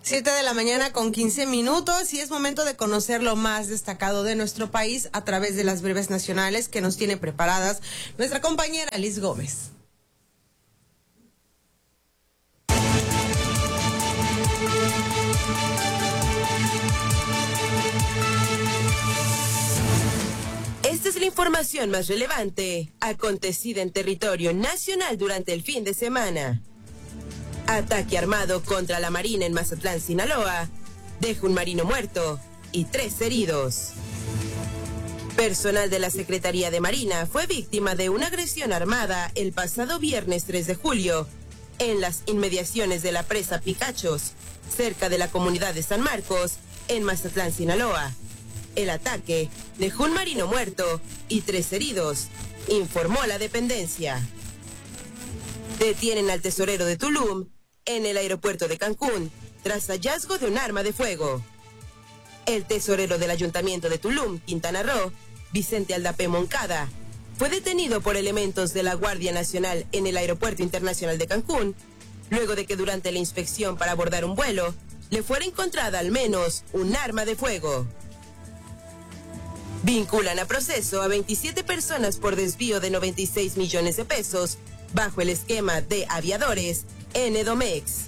7 de la mañana con 15 minutos y es momento de conocer lo más destacado de nuestro país a través de las breves nacionales que nos tiene preparadas nuestra compañera Liz Gómez. Esta es la información más relevante acontecida en territorio nacional durante el fin de semana. Ataque armado contra la Marina en Mazatlán, Sinaloa, deja un marino muerto y 3 heridos. Personal de la Secretaría de Marina fue víctima de una agresión armada el pasado viernes 3 de julio en las inmediaciones de la presa Picachos, cerca de la comunidad de San Marcos, en Mazatlán, Sinaloa. El ataque dejó un marino muerto y 3 heridos, informó la dependencia. Detienen al tesorero de Tulum en el aeropuerto de Cancún tras hallazgo de un arma de fuego. El tesorero del Ayuntamiento de Tulum, Quintana Roo, Vicente Aldapé Moncada, fue detenido por elementos de la Guardia Nacional en el Aeropuerto Internacional de Cancún, luego de que durante la inspección para abordar un vuelo le fuera encontrada al menos un arma de fuego. Vinculan a proceso a 27 personas por desvío de 96 millones de pesos bajo el esquema de aviadores Edomex.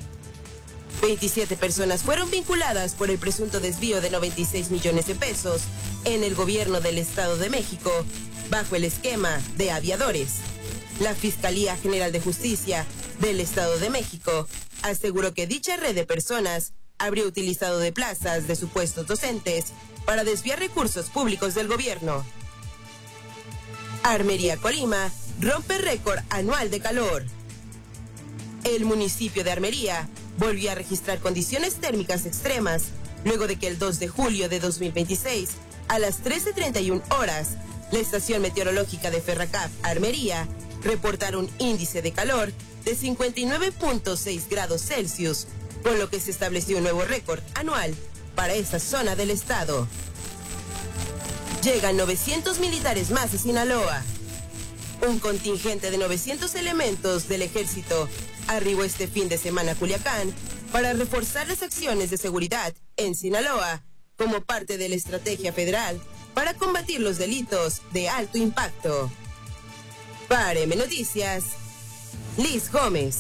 27 personas fueron vinculadas por el presunto desvío de 96 millones de pesos en el gobierno del Estado de México bajo el esquema de aviadores. La Fiscalía General de Justicia del Estado de México aseguró que dicha red de personas habría utilizado de plazas de supuestos docentes para desviar recursos públicos del gobierno. Armería Colima rompe récord anual de calor. El municipio de Armería volvió a registrar condiciones térmicas extremas luego de que el 2 de julio de 2026, a las 13:31 horas, la estación meteorológica de Ferracap, Armería, reportara un índice de calor de 59.6 grados Celsius, con lo que se estableció un nuevo récord anual para esta zona del estado. Llegan 900 militares más a Sinaloa. Un contingente de 900 elementos del ejército arribó este fin de semana a Culiacán para reforzar las acciones de seguridad en Sinaloa como parte de la estrategia federal para combatir los delitos de alto impacto. Para M Noticias, Liz Gómez.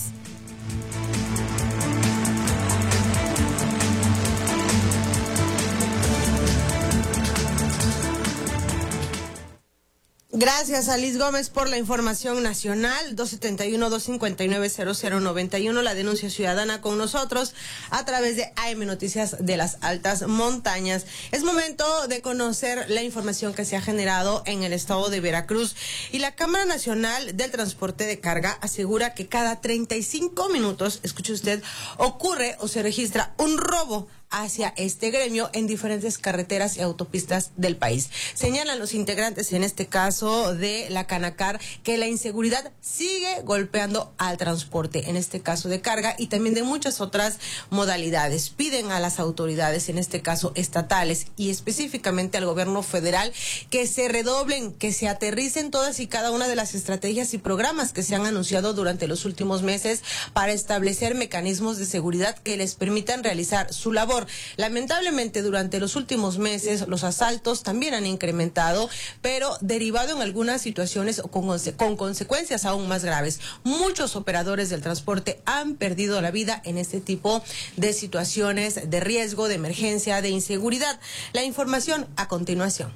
Gracias a Liz Gómez por la información nacional. 271-259-0091, la denuncia ciudadana con nosotros a través de AM Noticias de las Altas Montañas. Es momento de conocer la información que se ha generado en el estado de Veracruz. Y la Cámara Nacional del Transporte de Carga asegura que cada 35 minutos, escuche usted, ocurre o se registra un robo hacia este gremio en diferentes carreteras y autopistas del país. Señalan los integrantes, en este caso de la Canacar, que la inseguridad sigue golpeando al transporte, en este caso de carga y también de muchas otras modalidades. Piden a las autoridades, en este caso estatales y específicamente al gobierno federal, que se redoblen, que se aterricen todas y cada una de las estrategias y programas que se han anunciado durante los últimos meses para establecer mecanismos de seguridad que les permitan realizar su labor. Lamentablemente, durante los últimos meses, los asaltos también han incrementado, pero derivado en algunas situaciones con consecuencias aún más graves. Muchos operadores del transporte han perdido la vida en este tipo de situaciones de riesgo, de emergencia, de inseguridad. La información a continuación.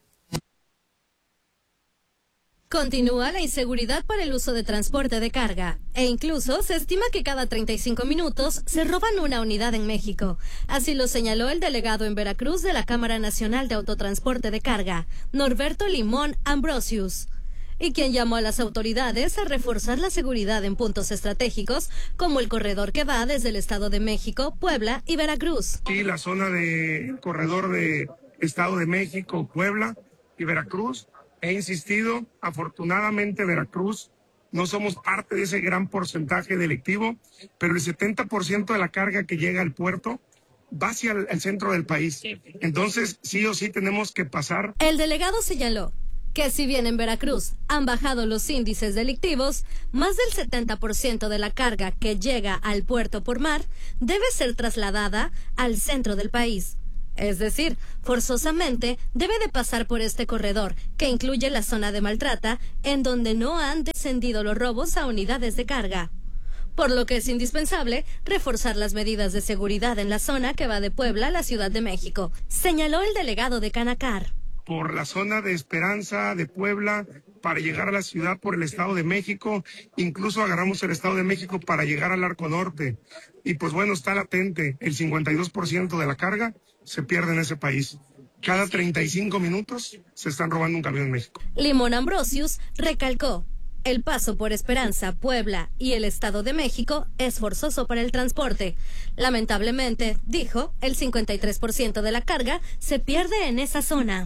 Continúa la inseguridad por el uso de transporte de carga, e incluso se estima que cada 35 minutos se roban una unidad en México. Así lo señaló el delegado en Veracruz de la Cámara Nacional de Autotransporte de Carga, Norberto Limón Ambrosius, y quien llamó a las autoridades a reforzar la seguridad en puntos estratégicos como el corredor que va desde el Estado de México, Puebla y Veracruz. Sí, la zona de corredor de Estado de México, Puebla y Veracruz. He insistido, afortunadamente Veracruz no somos parte de ese gran porcentaje delictivo, pero el 70% de la carga que llega al puerto va hacia el centro del país. Entonces, sí o sí tenemos que pasar. El delegado señaló que si bien en Veracruz han bajado los índices delictivos, más del 70% de la carga que llega al puerto por mar debe ser trasladada al centro del país. Es decir, forzosamente debe de pasar por este corredor, que incluye la zona de Maltrata, en donde no han descendido los robos a unidades de carga. Por lo que es indispensable reforzar las medidas de seguridad en la zona que va de Puebla a la Ciudad de México, señaló el delegado de Canacar. Por la zona de Esperanza, de Puebla, para llegar a la ciudad por el Estado de México, incluso agarramos el Estado de México para llegar al Arco Norte. Y pues bueno, está latente, el 52% de la carga se pierde en ese país. Cada 35 minutos se están robando un camión en México. Limón Ambrosius recalcó: el paso por Esperanza, Puebla y el Estado de México es forzoso para el transporte. Lamentablemente, dijo, el 53% de la carga se pierde en esa zona.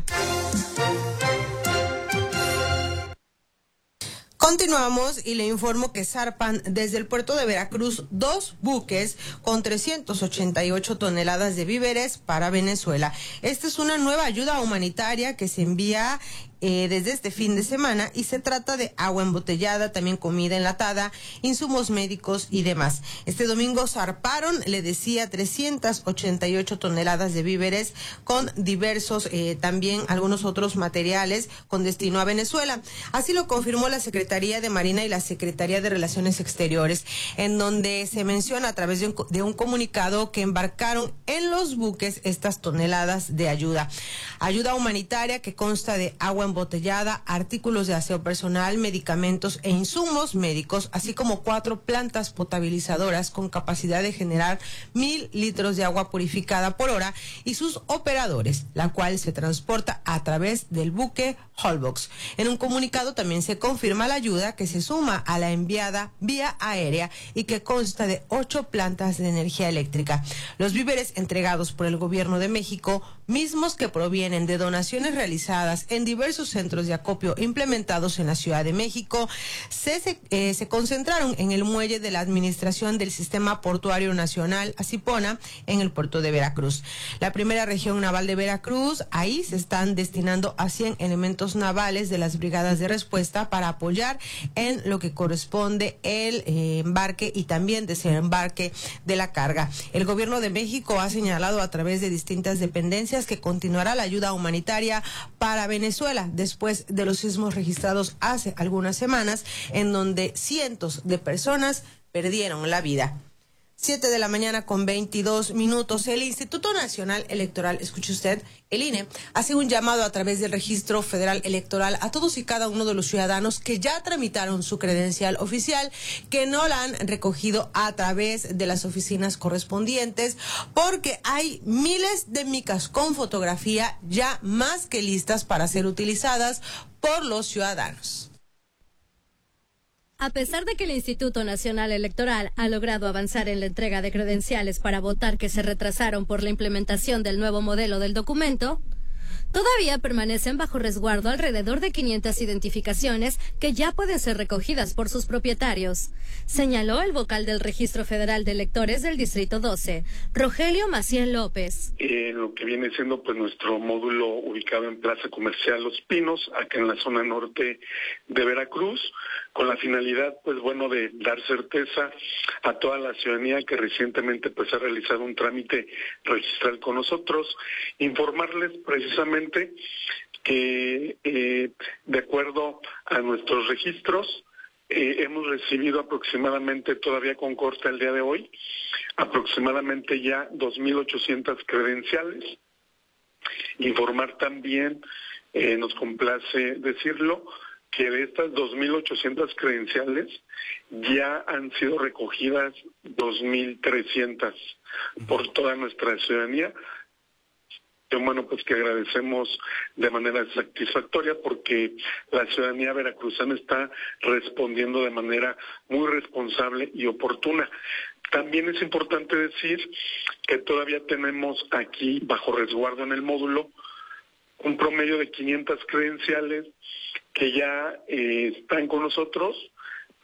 Continuamos y le informo que zarpan desde el puerto de Veracruz 2 buques con 388 toneladas de víveres para Venezuela. Esta es una nueva ayuda humanitaria que se envía desde este fin de semana y se trata de agua embotellada, también comida enlatada, insumos médicos y demás. Este domingo zarparon, le decía, 388 toneladas de víveres con diversos, también algunos otros materiales con destino a Venezuela. Así lo confirmó la Secretaría de Marina y la Secretaría de Relaciones Exteriores, en donde se menciona a través de un comunicado que embarcaron en los buques estas toneladas de ayuda. Ayuda humanitaria que consta de agua embotellada, artículos de aseo personal, medicamentos e insumos médicos, así como 4 plantas potabilizadoras con capacidad de generar 1,000 litros de agua purificada por hora y sus operadores, la cual se transporta a través del buque Holbox. En un comunicado también se confirma la ayuda que se suma a la enviada vía aérea y que consta de 8 plantas de energía eléctrica. Los víveres entregados por el Gobierno de México, mismos que provienen de donaciones realizadas en diversos centros de acopio implementados en la Ciudad de México, se concentraron en el muelle de la Administración del Sistema Portuario Nacional, ASIPONA, en el puerto de Veracruz. La primera región naval de Veracruz, ahí se están destinando a 100 elementos navales de las brigadas de respuesta para apoyar en lo que corresponde el embarque y también desembarque de la carga. El Gobierno de México ha señalado a través de distintas dependencias que continuará la ayuda humanitaria para Venezuela después de los sismos registrados hace algunas semanas, en donde cientos de personas perdieron la vida. 7 de la mañana con 22 minutos. El Instituto Nacional Electoral, escuche usted, el INE, hace un llamado a través del Registro Federal Electoral a todos y cada uno de los ciudadanos que ya tramitaron su credencial oficial, que no la han recogido a través de las oficinas correspondientes, porque hay miles de micas con fotografía ya más que listas para ser utilizadas por los ciudadanos. A pesar de que el Instituto Nacional Electoral ha logrado avanzar en la entrega de credenciales para votar que se retrasaron por la implementación del nuevo modelo del documento, todavía permanecen bajo resguardo alrededor de 500 identificaciones que ya pueden ser recogidas por sus propietarios, señaló el vocal del Registro Federal de Electores del Distrito 12, Rogelio Maciel López. Lo que viene siendo pues nuestro módulo ubicado en Plaza Comercial Los Pinos, acá en la zona norte de Veracruz, con la finalidad pues bueno de dar certeza a toda la ciudadanía que recientemente pues ha realizado un trámite registral con nosotros, informarles precisamente que de acuerdo a nuestros registros hemos recibido aproximadamente, todavía con corte el día de hoy, aproximadamente ya 2,800 credenciales. Informar también, nos complace decirlo, que de estas 2,800 credenciales ya han sido recogidas 2,300 por toda nuestra ciudadanía. Bueno, pues que agradecemos de manera satisfactoria porque la ciudadanía veracruzana está respondiendo de manera muy responsable y oportuna. También es importante decir que todavía tenemos aquí bajo resguardo en el módulo un promedio de 500 credenciales que ya están con nosotros,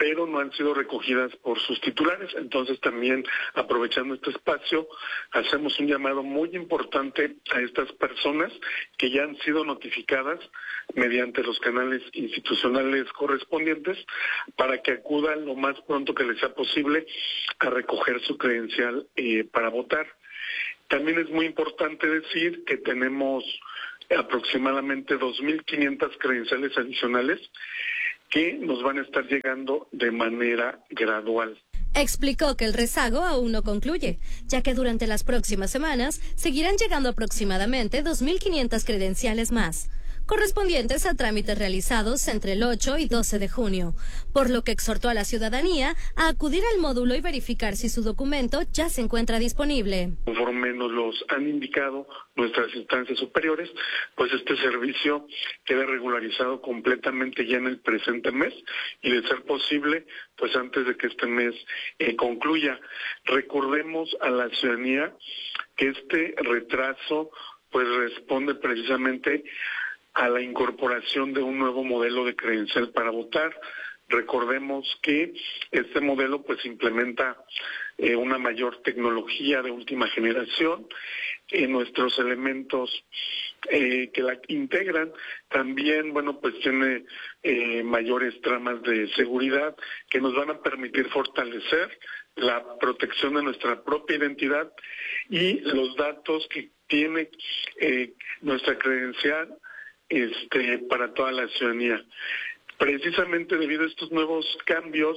pero no han sido recogidas por sus titulares. Entonces también, aprovechando este espacio, hacemos un llamado muy importante a estas personas que ya han sido notificadas mediante los canales institucionales correspondientes para que acudan lo más pronto que les sea posible a recoger su credencial para votar. También es muy importante decir que tenemos aproximadamente 2.500 credenciales adicionales que nos van a estar llegando de manera gradual. Explicó que el rezago aún no concluye, ya que durante las próximas semanas seguirán llegando aproximadamente 2.500 credenciales más, correspondientes a trámites realizados entre el 8 y 12 de junio, por lo que exhortó a la ciudadanía a acudir al módulo y verificar si su documento ya se encuentra disponible. Conforme nos los han indicado nuestras instancias superiores, pues este servicio queda regularizado completamente ya en el presente mes y, de ser posible, pues antes de que este mes concluya. Recordemos a la ciudadanía que este retraso pues responde precisamente a la incorporación de un nuevo modelo de credencial para votar. Recordemos que este modelo pues implementa una mayor tecnología de última generación. Nuestros elementos que la integran también, pues tiene mayores tramas de seguridad que nos van a permitir fortalecer la protección de nuestra propia identidad y los datos que tiene nuestra credencial para toda la ciudadanía. Precisamente debido a estos nuevos cambios,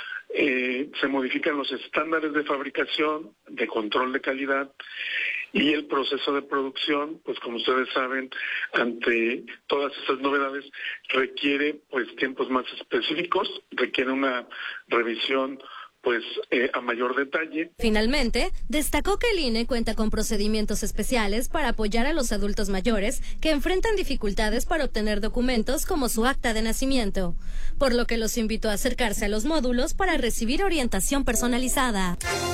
se modifican los estándares de fabricación, de control de calidad y el proceso de producción, pues como ustedes saben, ante todas estas novedades requiere tiempos más específicos, requiere una revisión a mayor detalle. Finalmente, destacó que el INE cuenta con procedimientos especiales para apoyar a los adultos mayores que enfrentan dificultades para obtener documentos como su acta de nacimiento, por lo que los invitó a acercarse a los módulos para recibir orientación personalizada.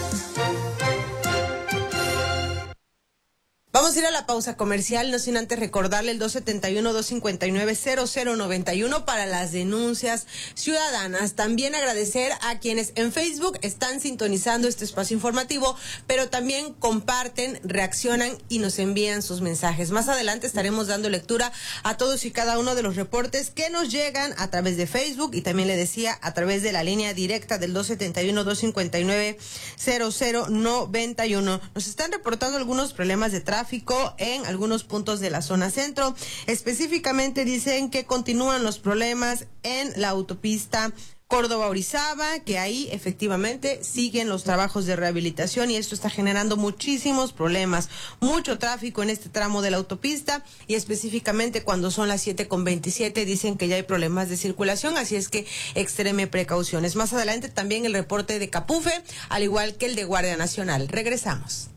Vamos a ir a la pausa comercial, no sin antes recordarle el 271-259-0091 para las denuncias ciudadanas. También agradecer a quienes en Facebook están sintonizando este espacio informativo, pero también comparten, reaccionan y nos envían sus mensajes. Más adelante estaremos dando lectura a todos y cada uno de los reportes que nos llegan a través de Facebook y también le decía a través de la línea directa del 271-259-0091. Nos están reportando algunos problemas de tráfico en algunos puntos de la zona centro. Específicamente dicen que continúan los problemas en la autopista Córdoba-Orizaba, que ahí efectivamente siguen los trabajos de rehabilitación y esto está generando muchísimos problemas, mucho tráfico en este tramo de la autopista y específicamente cuando son las 7:27 dicen que ya hay problemas de circulación, así es que extreme precauciones. Más adelante también el reporte de Capufe, al igual que el de Guardia Nacional. Regresamos.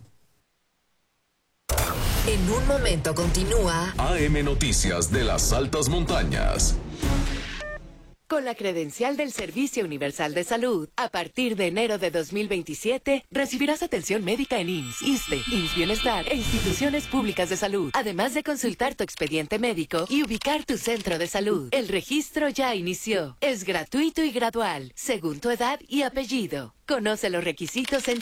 En un momento continúa AM Noticias de las Altas Montañas. Con la credencial del Servicio Universal de Salud, a partir de enero de 2027, recibirás atención médica en IMSS, ISSSTE, IMSS Bienestar e instituciones públicas de salud, además de consultar tu expediente médico y ubicar tu centro de salud. El registro ya inició. Es gratuito y gradual, según tu edad y apellido. Conoce los requisitos en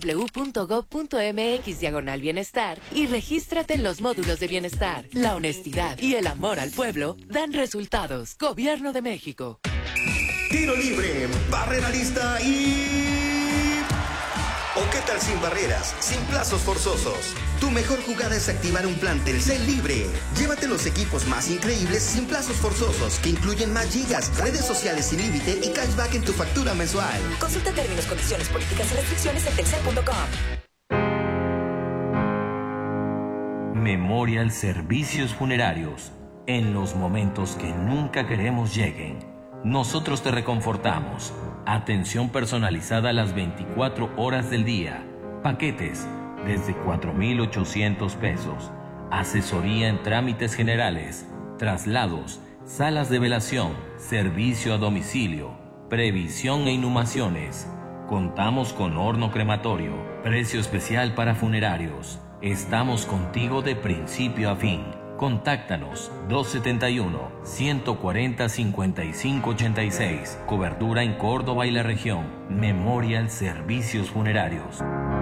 www.gov.mx/bienestar y regístrate en los módulos de bienestar. La honestidad y el amor al pueblo dan resultados. Gobierno de México. Tiro libre, barrera lista y... ¿O qué tal sin barreras, sin plazos forzosos? Tu mejor jugada es activar un plan Telcel libre. Llévate los equipos más increíbles sin plazos forzosos, que incluyen más gigas, redes sociales sin límite y cashback en tu factura mensual. Consulta términos, condiciones, políticas y restricciones en telcel.com. Memorial Servicios Funerarios. En los momentos que nunca queremos lleguen, nosotros te reconfortamos. Atención personalizada a las 24 horas del día. Paquetes desde 4,800 pesos. Asesoría en trámites generales, traslados, salas de velación, servicio a domicilio, previsión e inhumaciones. Contamos con horno crematorio, precio especial para funerarios. Estamos contigo de principio a fin. Contáctanos 271-140-5586. Cobertura en Córdoba y la región. Memorial Servicios Funerarios.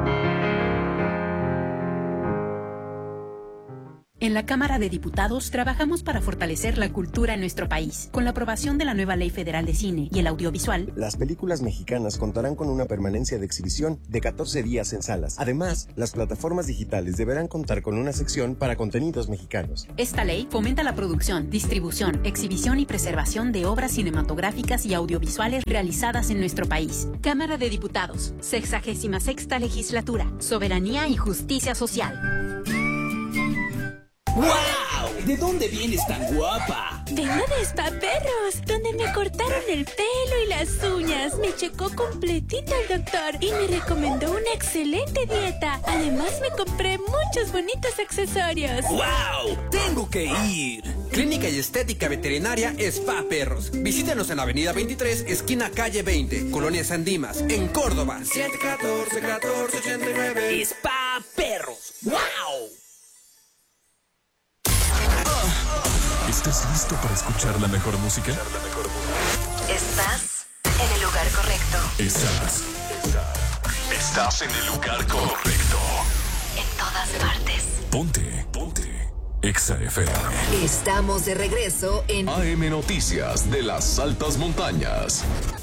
En la Cámara de Diputados trabajamos para fortalecer la cultura en nuestro país. Con la aprobación de la nueva Ley Federal de Cine y el Audiovisual, las películas mexicanas contarán con una permanencia de exhibición de 14 días en salas. Además, las plataformas digitales deberán contar con una sección para contenidos mexicanos. Esta ley fomenta la producción, distribución, exhibición y preservación de obras cinematográficas y audiovisuales realizadas en nuestro país. Cámara de Diputados, 66ª Legislatura, Soberanía y Justicia Social. ¡Wow! ¿De dónde vienes tan guapa? Vengo de Spa Perros, donde me cortaron el pelo y las uñas. Me checó completita el doctor y me recomendó una excelente dieta. Además me compré muchos bonitos accesorios. ¡Wow! ¡Tengo que ir! Clínica y Estética Veterinaria Spa Perros. Visítanos en la Avenida 23, esquina calle 20, Colonia San Dimas, en Córdoba. 714-1489. Spa Perros. ¡Wow! ¿Estás listo para escuchar la mejor música? Estás en el lugar correcto. Estás en el lugar correcto. En todas partes. Ponte. Exa FM. Estamos de regreso en AM Noticias de las Altas Montañas.